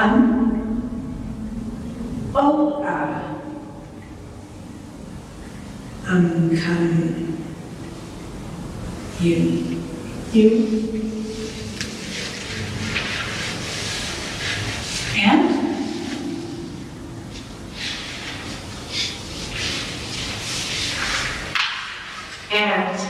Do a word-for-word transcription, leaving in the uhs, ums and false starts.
Um, oh, uh, um, come, you, you, and? And